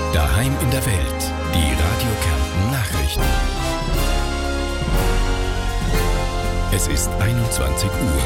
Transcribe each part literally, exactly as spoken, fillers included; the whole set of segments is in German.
Daheim in der Welt. Die Radio Kärnten Nachrichten. Es ist einundzwanzig Uhr.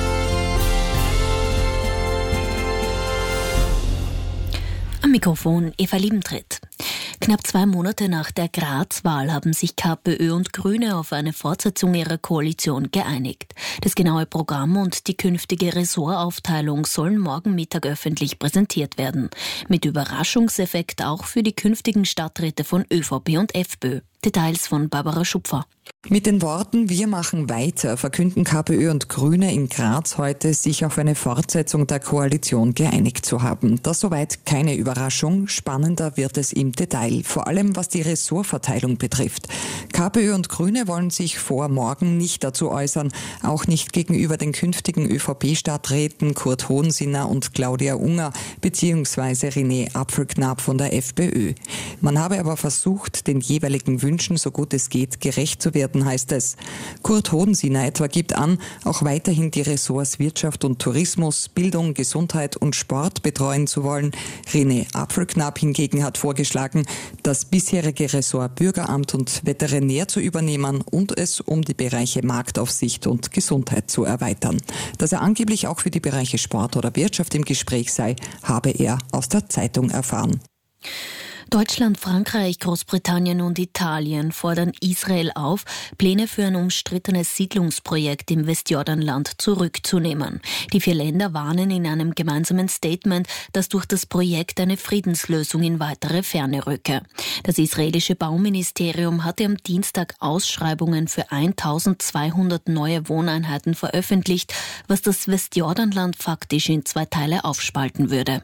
Am Mikrofon Eva Liebentritt. Knapp zwei Monate nach der Graz-Wahl haben sich KPÖ und Grüne auf eine Fortsetzung ihrer Koalition geeinigt. Das genaue Programm und die künftige Ressortaufteilung sollen morgen Mittag öffentlich präsentiert werden. Mit Überraschungseffekt auch für die künftigen Stadträte von ÖVP und FPÖ. Details von Barbara Schupfer. Mit den Worten "Wir machen weiter" verkünden KPÖ und Grüne in Graz heute, sich auf eine Fortsetzung der Koalition geeinigt zu haben. Das soweit keine Überraschung. Spannender wird es im Detail, vor allem was die Ressortverteilung betrifft. KPÖ und Grüne wollen sich vor morgen nicht dazu äußern, auch nicht gegenüber den künftigen ÖVP-Stadträten Kurt Hohensinner und Claudia Unger bzw. René Apfelknapp von der FPÖ. Man habe aber versucht, den jeweiligen Wünschen, so gut es geht, gerecht zu werden, heißt es. Kurt Hohensinner etwa gibt an, auch weiterhin die Ressorts Wirtschaft und Tourismus, Bildung, Gesundheit und Sport betreuen zu wollen. René Apfelknapp hingegen hat vorgeschlagen, das bisherige Ressort Bürgeramt und Veterinär zu übernehmen und es um die Bereiche Marktaufsicht und Gesundheit zu erweitern. Dass er angeblich auch für die Bereiche Sport oder Wirtschaft im Gespräch sei, habe er aus der Zeitung erfahren. Deutschland, Frankreich, Großbritannien und Italien fordern Israel auf, Pläne für ein umstrittenes Siedlungsprojekt im Westjordanland zurückzunehmen. Die vier Länder warnen in einem gemeinsamen Statement, dass durch das Projekt eine Friedenslösung in weitere Ferne rücke. Das israelische Bauministerium hatte am Dienstag Ausschreibungen für eintausendzweihundert neue Wohneinheiten veröffentlicht, was das Westjordanland faktisch in zwei Teile aufspalten würde.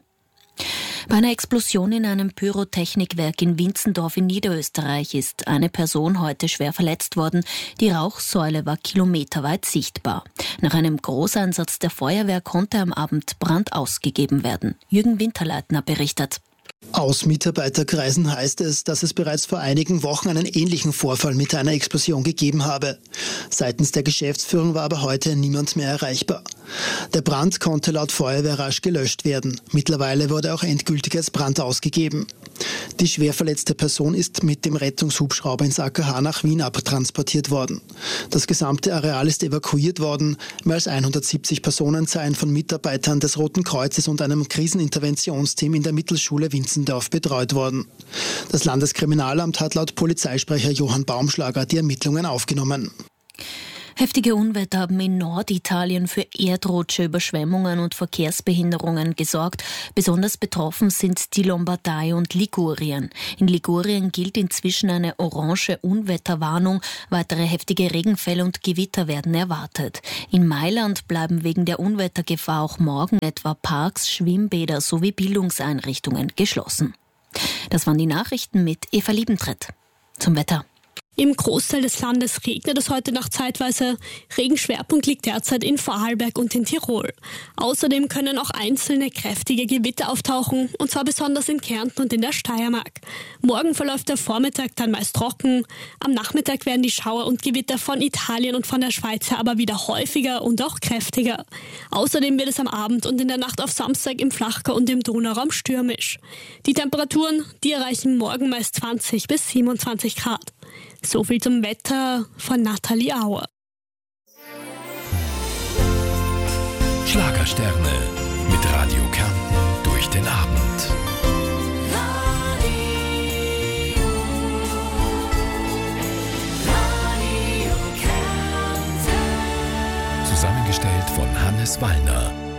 Bei einer Explosion in einem Pyrotechnikwerk in Winzendorf in Niederösterreich ist eine Person heute schwer verletzt worden. Die Rauchsäule war kilometerweit sichtbar. Nach einem Großeinsatz der Feuerwehr konnte am Abend Brand ausgegeben werden. Jürgen Winterleitner berichtet. Aus Mitarbeiterkreisen heißt es, dass es bereits vor einigen Wochen einen ähnlichen Vorfall mit einer Explosion gegeben habe. Seitens der Geschäftsführung war aber heute niemand mehr erreichbar. Der Brand konnte laut Feuerwehr rasch gelöscht werden. Mittlerweile wurde auch endgültig als Brand ausgegeben. Die schwer verletzte Person ist mit dem Rettungshubschrauber ins A K H nach Wien abtransportiert worden. Das gesamte Areal ist evakuiert worden. Mehr als hundertsiebzig Personen seien von Mitarbeitern des Roten Kreuzes und einem Kriseninterventionsteam in der Mittelschule Winzendorf betreut worden. Das Landeskriminalamt hat laut Polizeisprecher Johann Baumschlager die Ermittlungen aufgenommen. Heftige Unwetter haben in Norditalien für Erdrutsche, Überschwemmungen und Verkehrsbehinderungen gesorgt. Besonders betroffen sind die Lombardei und Ligurien. In Ligurien gilt inzwischen eine orange Unwetterwarnung. Weitere heftige Regenfälle und Gewitter werden erwartet. In Mailand bleiben wegen der Unwettergefahr auch morgen etwa Parks, Schwimmbäder sowie Bildungseinrichtungen geschlossen. Das waren die Nachrichten mit Eva Liebentritt. Zum Wetter. Im Großteil des Landes regnet es heute Nacht zeitweise. Regenschwerpunkt liegt derzeit in Vorarlberg und in Tirol. Außerdem können auch einzelne kräftige Gewitter auftauchen, und zwar besonders in Kärnten und in der Steiermark. Morgen verläuft der Vormittag dann meist trocken. Am Nachmittag werden die Schauer und Gewitter von Italien und von der Schweiz her aber wieder häufiger und auch kräftiger. Außerdem wird es am Abend und in der Nacht auf Samstag im Flachgau und im Donauraum stürmisch. Die Temperaturen, die erreichen morgen meist zwanzig bis siebenundzwanzig Grad. So viel zum Wetter von Nathalie Auer. Schlagersterne mit Radio Kärnten durch den Abend. Radio, Radio Kärnten. Zusammengestellt von Hannes Wallner.